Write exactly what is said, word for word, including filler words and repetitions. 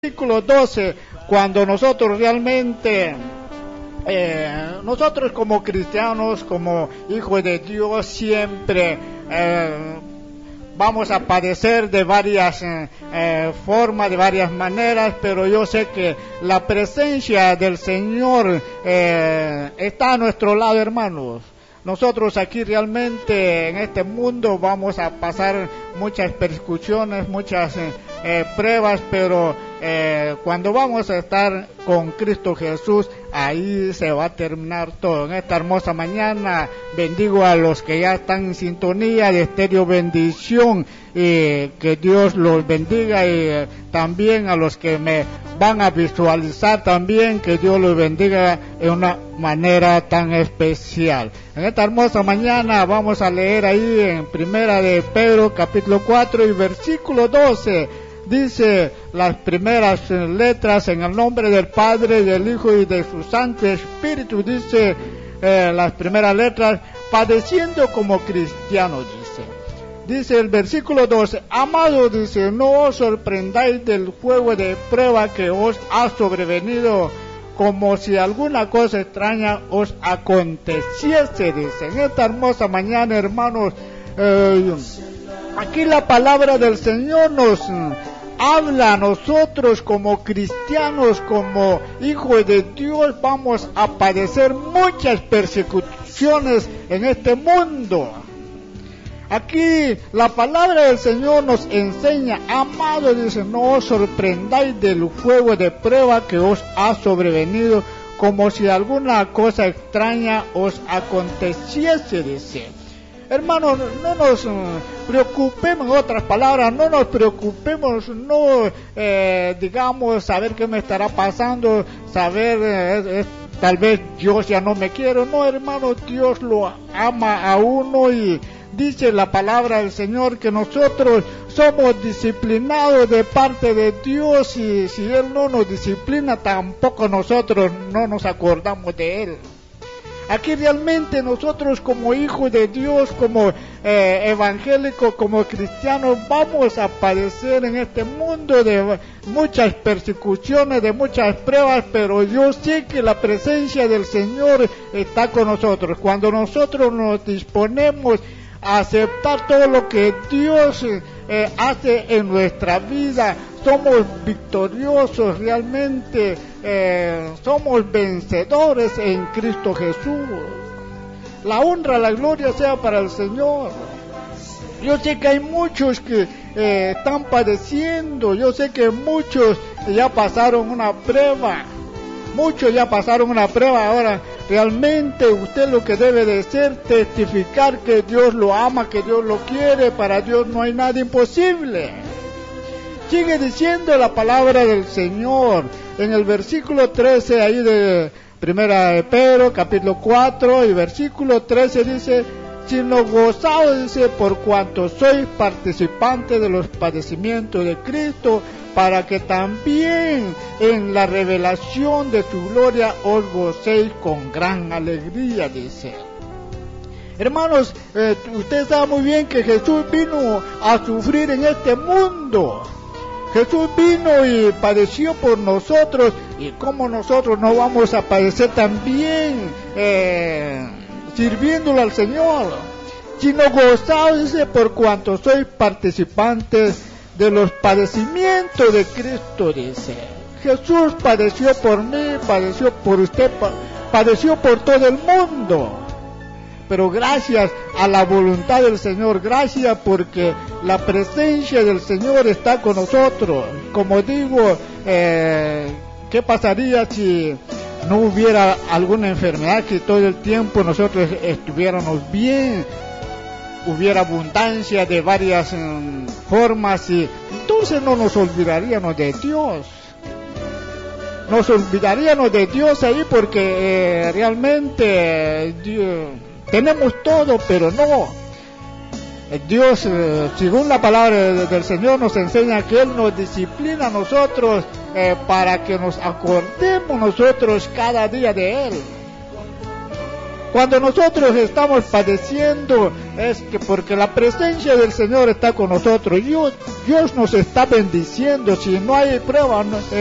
Versículo doce, cuando nosotros realmente, eh, nosotros como cristianos, como hijos de Dios, siempre eh, vamos a padecer de varias eh, eh, formas, de varias maneras, pero yo sé que la presencia del Señor eh, está a nuestro lado, hermanos. Nosotros aquí realmente en este mundo vamos a pasar muchas persecuciones, muchas eh, eh, pruebas, pero eh, cuando vamos a estar con Cristo Jesús, ahí se va a terminar todo. En esta hermosa mañana bendigo a los que ya están en sintonía de Estéreo Bendición, y que Dios los bendiga, y eh, también a los que me van a visualizar también, que Dios los bendiga en una manera tan especial. En esta hermosa mañana vamos a leer ahí en Primera de Pedro capítulo cuatro y versículo doce. Dice las primeras letras: en el nombre del Padre, del Hijo y de su Santo Espíritu. Dice eh, las primeras letras: padeciendo como cristianos, dice. Dice el versículo doce: amados, dice, no os sorprendáis del fuego de prueba que os ha sobrevenido, como si alguna cosa extraña os aconteciese, dice. En esta hermosa mañana, hermanos, eh, aquí la palabra del Señor nos habla a nosotros como cristianos, como hijos de Dios. Vamos a padecer muchas persecuciones en este mundo. Aquí la palabra del Señor nos enseña: amados, dice, no os sorprendáis del fuego de prueba que os ha sobrevenido, como si alguna cosa extraña os aconteciese, dice. Hermanos, no nos preocupemos, en otras palabras, no nos preocupemos, no eh, digamos saber qué me estará pasando, saber eh, eh, tal vez Dios ya no me quiere. No, hermanos, Dios lo ama a uno, y dice la palabra del Señor que nosotros somos disciplinados de parte de Dios, y si Él no nos disciplina, tampoco nosotros no nos acordamos de Él. Aquí realmente nosotros como hijos de Dios, como eh, evangélicos, como cristianos, vamos a padecer en este mundo de muchas persecuciones, de muchas pruebas, pero yo sé que la presencia del Señor está con nosotros. Cuando nosotros nos disponemos a aceptar todo lo que Dios eh, hace en nuestra vida, somos victoriosos realmente, eh, somos vencedores en Cristo Jesús. La honra, la gloria sea para el Señor. Yo sé que hay muchos que eh, están padeciendo, yo sé que muchos ya pasaron una prueba, muchos ya pasaron una prueba. Ahora realmente usted lo que debe de ser, testificar que Dios lo ama, que Dios lo quiere. Para Dios no hay nada imposible. Sigue diciendo la palabra del Señor en el versículo trece ahí de Primera de Pedro capítulo cuatro y versículo trece, dice: sino gozaos, dice, por cuanto sois participantes de los padecimientos de Cristo, para que también en la revelación de su gloria os gocéis con gran alegría, dice. Hermanos, eh, usted sabe muy bien que Jesús vino a sufrir en este mundo. Jesús vino y padeció por nosotros, y como nosotros no vamos a padecer también eh, sirviéndole al Señor. Sino gozaos, dice, por cuanto sois participantes de los padecimientos de Cristo, dice. Jesús padeció por mí, padeció por usted, padeció por todo el mundo. Pero gracias a la voluntad del Señor, gracias porque la presencia del Señor está con nosotros. Como digo, eh, ¿qué pasaría si no hubiera alguna enfermedad, que todo el tiempo nosotros estuviéramos bien, hubiera abundancia de varias um, formas, y entonces no nos olvidaríamos de Dios? Nos olvidaríamos de Dios ahí, porque eh, realmente eh, Dios, tenemos todo, pero no. Dios, eh, según la palabra del Señor, nos enseña que Él nos disciplina a nosotros eh, para que nos acordemos nosotros cada día de Él. Cuando nosotros estamos padeciendo es que porque la presencia del Señor está con nosotros. Dios, Dios nos está bendiciendo. Si no hay prueba, no,